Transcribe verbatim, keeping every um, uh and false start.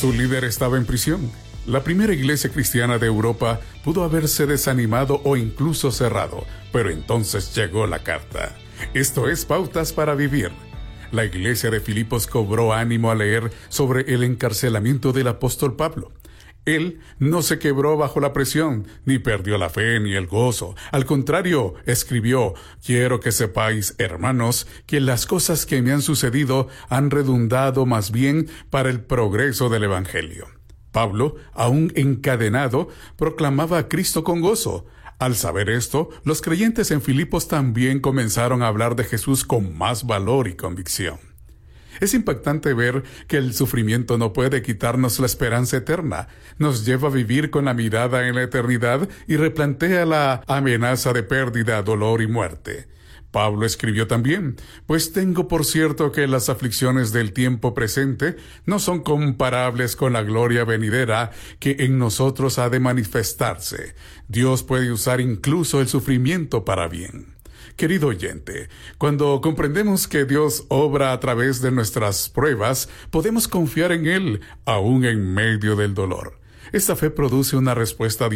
Su líder estaba en prisión. La primera iglesia cristiana de Europa pudo haberse desanimado o incluso cerrado, pero entonces llegó la carta. Esto es Pautas para Vivir. La iglesia de Filipos cobró ánimo al leer sobre el encarcelamiento del apóstol Pablo. Él no se quebró bajo la presión, ni perdió la fe ni el gozo. Al contrario, escribió: «Quiero que sepáis, hermanos, que las cosas que me han sucedido han redundado más bien para el progreso del Evangelio». Pablo, aún encadenado, proclamaba a Cristo con gozo. Al saber esto, los creyentes en Filipos también comenzaron a hablar de Jesús con más valor y convicción. Es impactante ver que el sufrimiento no puede quitarnos la esperanza eterna. Nos lleva a vivir con la mirada en la eternidad y replantea la amenaza de pérdida, dolor y muerte. Pablo escribió también: «Pues tengo por cierto que las aflicciones del tiempo presente no son comparables con la gloria venidera que en nosotros ha de manifestarse. Dios puede usar incluso el sufrimiento para bien». Querido oyente, cuando comprendemos que Dios obra a través de nuestras pruebas, podemos confiar en Él, aún en medio del dolor. Esta fe produce una respuesta